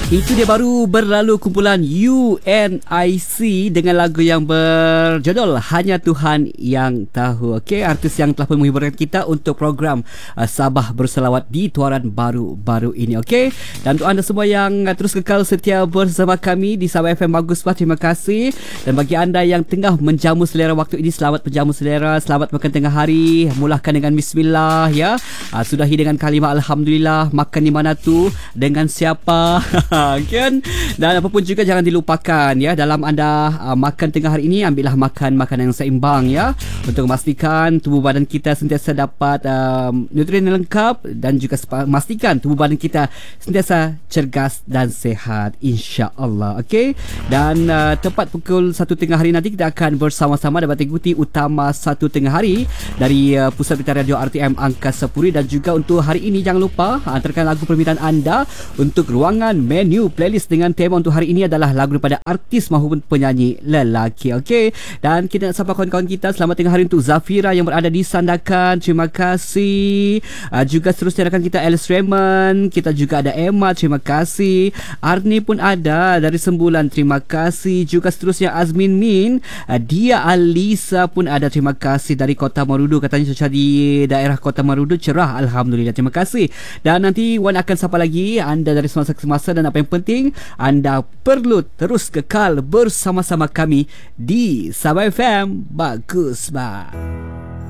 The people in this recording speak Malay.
Itu dia baru berlalu kumpulan UNIC dengan lagu yang berjudul Hanya Tuhan Yang Tahu. Okey, artis yang telah pun menghiburkan kita untuk program Sabah Berselawat di Tuaran baru ini. Okey, dan untuk anda semua yang terus kekal setia bersama kami di Sabah FM, bagus bah, terima kasih. Dan bagi anda yang tengah menjamu selera waktu ini, selamat menjamu selera, selamat makan tengah hari. Mulakan dengan bismillah ya. Sudahi dengan kalimah alhamdulillah. Makan di mana tu, dengan siapa kan. Dan apapun juga jangan dilupakan ya, dalam anda makan tengah hari ini, ambillah makan makanan yang seimbang ya, untuk memastikan tubuh badan kita sentiasa dapat nutrien yang lengkap, dan juga memastikan tubuh badan kita sentiasa cergas dan sehat, insya-Allah. Okey, dan tepat pukul 1 tengah hari nanti kita akan bersama-sama dapat ikuti utama 1 tengah hari dari Pusat Berita Radio RTM Angkasa Puri. Dan juga untuk hari ini jangan lupa hantarkan lagu permintaan anda untuk ruangan menu playlist dengan tema untuk hari ini adalah lagu daripada artis maupun penyanyi lelaki. Okey, dan kita nak sapa kawan-kawan kita selamat tengah hari untuk Zafira yang berada di Sandakan, terima kasih. Juga seterusnya rakan kita Alice Raymond, kita juga ada Emma, terima kasih. Arni pun ada dari Sembulan, terima kasih. Juga seterusnya Azmin Min, Dia Alisa pun ada, terima kasih. Dari Kota Marudu, katanya cuaca di daerah Kota Marudu cerah, alhamdulillah, terima kasih. Dan nanti Wan akan sapa lagi anda dari semasa ke semasa, dan apa yang penting anda perlu terus kekal bersama-sama kami di Sabah FM. Bagus bah.